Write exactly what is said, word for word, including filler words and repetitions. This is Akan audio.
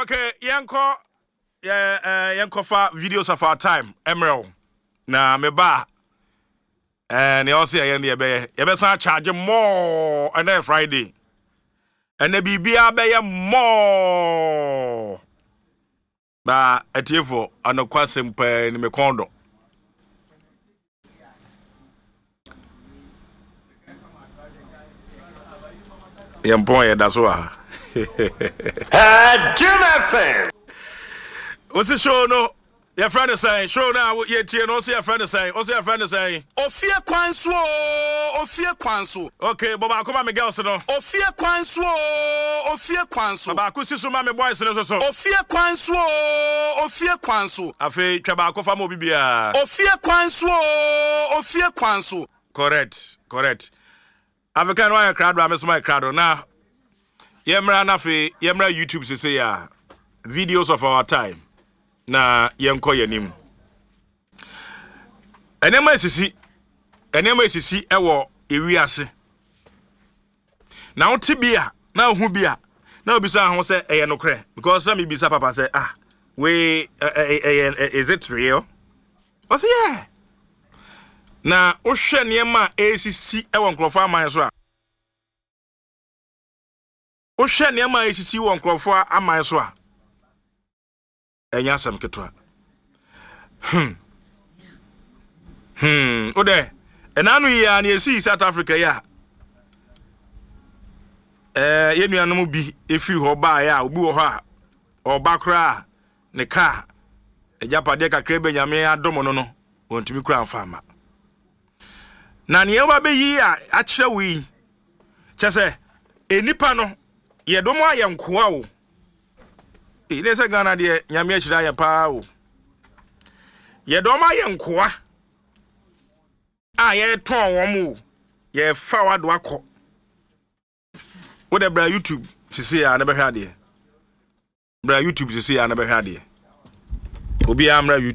Okay, yanko yeah uh yanko for videos of our time Emerald na me ba and you also yen dey be you be san charge more and then Friday and the bibia be more ba etiefo anokwa sempa ni me kondo yempon ye da so a Ah, Jim F M. What's the show no? Your friend is saying, show now what you're no see your friend is saying. What's your friend is saying? Ofia kwanso, ofia kwanso. Okay, Baba come on me girls no. Ofia kwanso, ofia kwanso. Baba kusi so ma me boys no so so. Ofia kwanso, ofia kwanso. Afi twa ba ko fa mo bibia. Ofia kwanso, ofia kwanso. Correct, correct. African one crowd wa me so my crowd na. Yemra na fe, yemra YouTube se say ya. Videos of our time. Na yenko yenim. Enema esisi. Enema esisi ewo ewiase. Na otibia, na ohu bia. Na obisa ho say eye no kre because some bisa papa say ah, we uh, uh, uh, is it real? I say yeah. Na ohwe niema esisi ewo nkrofo aman so a. Ohwe niema esisi wo nkrofo aman so a. Enya sam ketwa. Hmm. Hmm. Ode. Enanu ya na esi South Africa ya. Eh, yenuanom bi efiri ho ba ya, obi wo ho a. Oba kra ne ka. Ejapade kakra benyame adom no no. Wontumi kura mfama. Na ne ba be yi a akire wi. Chese enipa no ye domo ayenkoa wo. Ile se Ghana de nyame achira ya pa o. Ye do ma ye nkoa. A ye ton wo mu. Ye fa wado akọ. Wo de bra YouTube sisi ya na be hwa de. Bra YouTube sisi ya na be hwa de. Obi amra